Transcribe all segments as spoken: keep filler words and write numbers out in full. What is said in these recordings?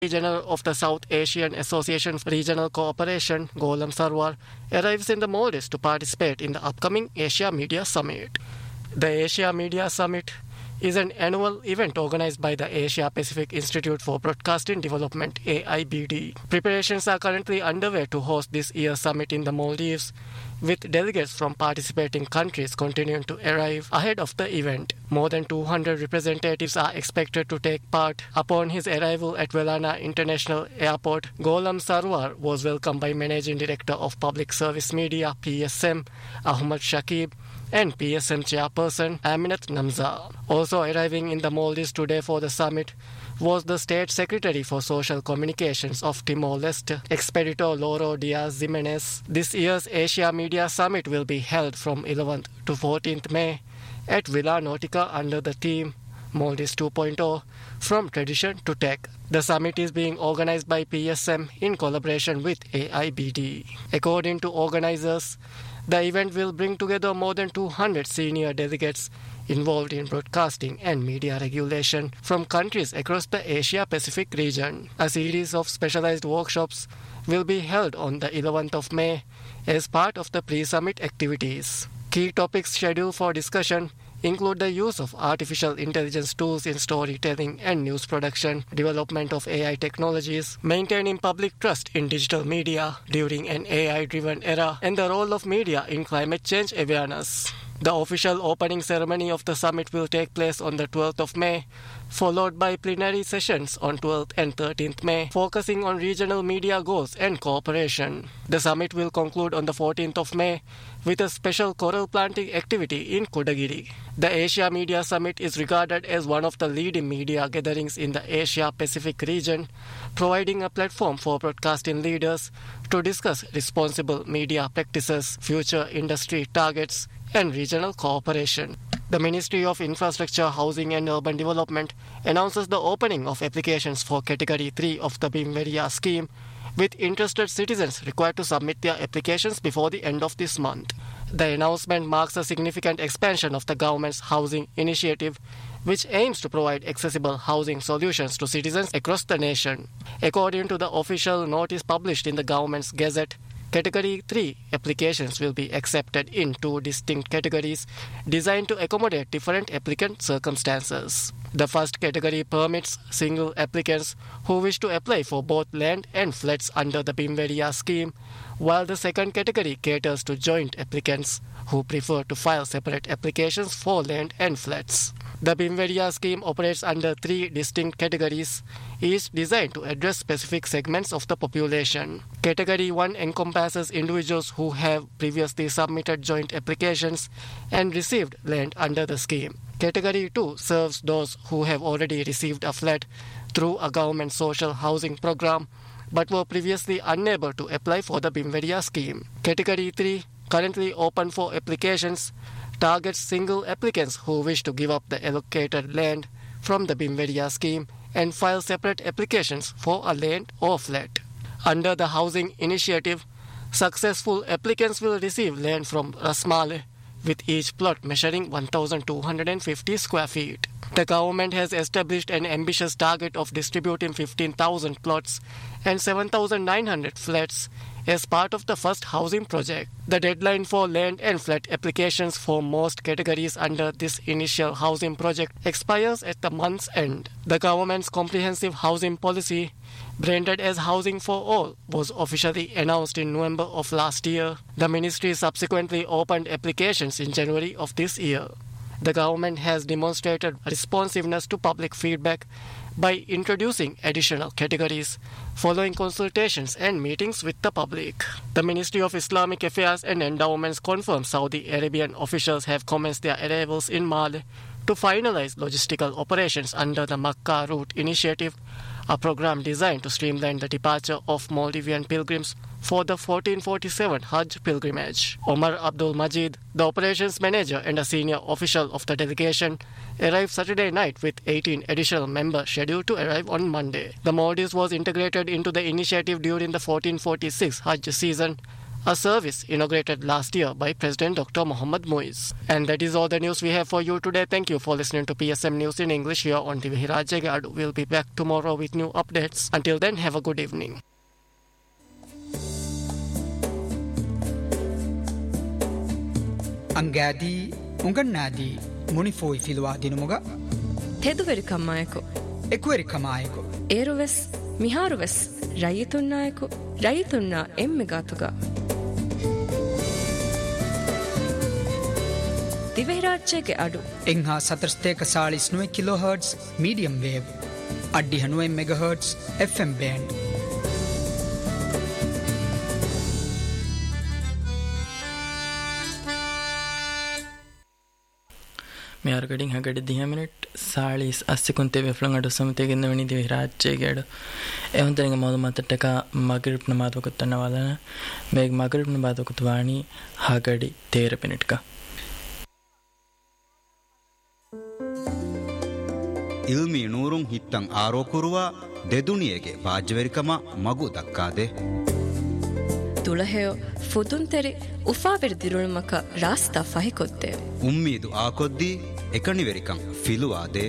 General of the South Asian Association for Regional Cooperation, Golam Sarwar, arrives in the Maldives to participate in the upcoming Asia Media Summit. The Asia Media Summit is an annual event organized by the Asia Pacific Institute for Broadcasting Development, A I B D. Preparations are currently underway to host this year's summit in the Maldives, with delegates from participating countries continuing to arrive ahead of the event. More than two hundred representatives are expected to take part. Upon his arrival at Welana International Airport, Golam Sarwar was welcomed by Managing Director of Public Service Media, P S M, Ahmad Shakib, and P S M Chairperson Aminat Namza. Also arriving in the Maldives today for the summit was the State Secretary for Social Communications of Timor-Leste, Expeditor Loro Diaz Jimenez. This year's Asia Media Summit will be held from eleventh to fourteenth May at Villa Nautica under the theme Maldives two point oh, From Tradition to Tech. The summit is being organized by P S M in collaboration with A I B D. According to organizers, the event will bring together more than two hundred senior delegates involved in broadcasting and media regulation from countries across the Asia-Pacific region. A series of specialized workshops will be held on the eleventh of May as part of the pre-summit activities. Key topics scheduled for discussion include the use of artificial intelligence tools in storytelling and news production, development of A I technologies, maintaining public trust in digital media during an A I-driven era, and the role of media in climate change awareness. The official opening ceremony of the summit will take place on the twelfth of May, followed by plenary sessions on twelfth and thirteenth May, focusing on regional media goals and cooperation. The summit will conclude on the fourteenth of May with a special coral planting activity in Kodagiri. The Asia Media Summit is regarded as one of the leading media gatherings in the Asia-Pacific region, providing a platform for broadcasting leaders to discuss responsible media practices, future industry targets, and regional cooperation. The Ministry of Infrastructure, Housing and Urban Development announces the opening of applications for Category three of the Bimveria scheme, with interested citizens required to submit their applications before the end of this month. The announcement marks a significant expansion of the government's housing initiative, which aims to provide accessible housing solutions to citizens across the nation. According to the official notice published in the government's Gazette, Category three applications will be accepted in two distinct categories designed to accommodate different applicant circumstances. The first category permits single applicants who wish to apply for both land and flats under the Bimveria scheme, while the second category caters to joint applicants who prefer to file separate applications for land and flats. The Bimveria scheme operates under three distinct categories, each designed to address specific segments of the population. Category one encompasses individuals who have previously submitted joint applications and received land under the scheme. Category two serves those who have already received a flat through a government social housing program but were previously unable to apply for the Bimveria scheme. Category three, currently open for applications, targets single applicants who wish to give up the allocated land from the Bimveria scheme and file separate applications for a land or flat. Under the housing initiative, successful applicants will receive land from Rasmale, with each plot measuring one thousand two hundred fifty square feet. The government has established an ambitious target of distributing fifteen thousand plots and seven thousand nine hundred flats as part of the first housing project. The deadline for land and flat applications for most categories under this initial housing project expires at the month's end. The government's comprehensive housing policy, branded as Housing for All, was officially announced in November of last year. The ministry subsequently opened applications in January of this year. The government has demonstrated responsiveness to public feedback by introducing additional categories following consultations and meetings with the public. The Ministry of Islamic Affairs and Endowments confirmed Saudi Arabian officials have commenced their arrivals in Male to finalize logistical operations under the Makkah Route Initiative, a program designed to streamline the departure of Maldivian pilgrims for the fourteen forty-seven Hajj pilgrimage. Omar Abdul Majid, the operations manager and a senior official of the delegation, arrived Saturday night with eighteen additional members scheduled to arrive on Monday. The Maldives was integrated into the initiative during the fourteen forty-six Hajj season a service inaugurated last year by President Doctor Mohammad Moiz. And that is all the news we have for you today. Thank you for listening to P S M News in English here on Divihirajya Gadu. We'll be back tomorrow with new updates. Until then, have a good evening. Angadi Ungannadi Munifoi Filwa Dinumuga Teduveri Kamayako Equeri Kamayako Eruves Miharuves Rayitunnayako Rayitunna Emmegatuga Divihirajyage Adu Engha Satarsteka Salis Nue kilohertz medium wave Addi Hanue megahertz F M band මේ අරකඩින් හගඩ දිහ minute සාලිස් අස්සකුන්තේ වෙෆලන් අඩු සමතේගෙන් වෙනි දිවිරාජ්‍යගේඩ එවන්තරින් මොද මතටක මගරිබ් නමාද වකතන වලන මේක Maghrib නමාද වකතවානි හගඩි තේර මිනිට්ක ඉල්මි නූරුන් හිත්තන් ආරෝකුරුවා දෙදුනියගේ වාජ්‍යවරිකම මගු දක්කාදේ ತುಳಹೆಯೋ ಫುದುಂತೆರಿ ಉಫಾವೆರ್ ದಿರುಳುಮಕ rasta ಫಹಿಕೊತ್ತೆ ಉಮ್ಮೀದು ಆಕೊದ್ದಿ ಎಕಣಿವೆರಿಕಂ ಫಿಲುವಾದೆ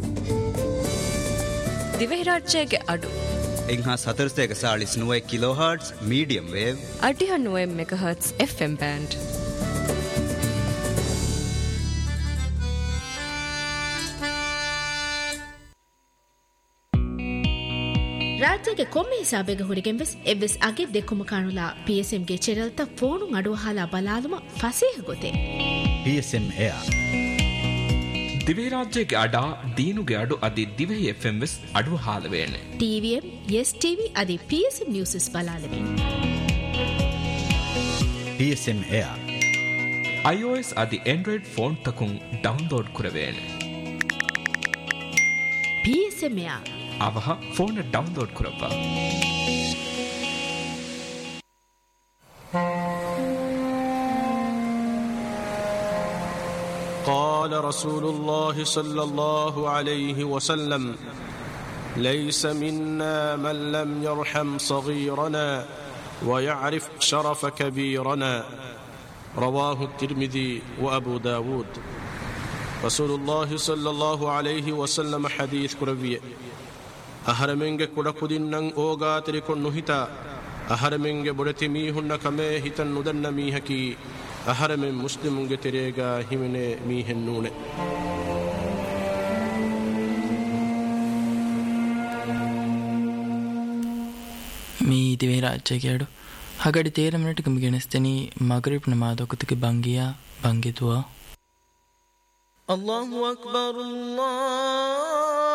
ದಿವೆಹಿರಾಜ್ಯಗೆ ಅಡು ಎಂಹಾ ಸತರ್ಸ್ತೇಗ ಸಾಳಿಸ್ ನುವೆ kilo hertz medium wave ಅಡಿಹ ನುವೆ megahertz F M band ರಾಜ್ಯಕ್ಕೆ ಕೊಮ್ಮೆ ಹಿಸಾಬೆಗೆ ಹುರಿಗೆಂಬೆಸ್ ಎವ್ವೆಸ್ ಅಗೆ ದೆಕ್ಕುಮ ಕಾಣುಲಾ ಪಿಎಸ್ಎಂಗೆ ಚೆರಲ್ತ phone ಅಡುವ ಹಾಲ ಬಲಾಲುಮ ಫಸೇಹ ಗೊತೆ PSM air ದಿವಿರಾಜ್ಯಗೆ ಅಡ ದೀನುಗೆ ಅಡು ಅದಿ ದಿವೆ ಎಫ್ಎಂಎಸ್ ಅಡುವ ಹಾಲವೇನೆ ಟಿವಿಎಂ S TV ಅದಿ PSM news ಬಲಾಲವೆ PSM air iOS ಅದಿ Android phone ತಕುಂ download ಕುರವೇನೆ PSM air ಅವಹ phone download ಕುರಪ್ಪ قال رسول الله صلى الله عليه وسلم ليس منا من لم يرحم صغيرنا ويعرف شرف كبيرنا رواه الترمذي وأبو داود رسول الله صلى الله عليه وسلم حديث كربيه ಅಹರಮೆಂಗೆ ಕುಡಕುದಿನ್ನಂ ಓಗಾತಿರಿಕೊಂಡು ಹಿತ ಅಹರಮೆಂಗೆ ಬೊಡತಿ ಮೀಹುನ್ನ ಕಮೆ ಹಿತನ್ ನುದನ್ನ ಮೀಹಕಿ ಅಹರಮೆ ಮುಸ್ಲಿಮುಂಗೆ ತೆರೆಗ ಹಿಮೆನೆ ಮೀಹೆನ್ನೂನೆ ಮೀ ದಿವಿರಾಜ್ಯಗೇಡು ಹಗಡಿ ತೇರ ಮಿನಿಟ್ಗೆ ಮಿಗೆಣಿಸ್ತೇನಿ ಮಗರಿಬ್ ನಮಾದೊಕತಿಗೆ ಬಂಗಿಯ ಬಂಗಿದುವ ಅಲ್ಲಾಹು ಅಕ್ಬರ್ ಅಲ್ಲಾಹ್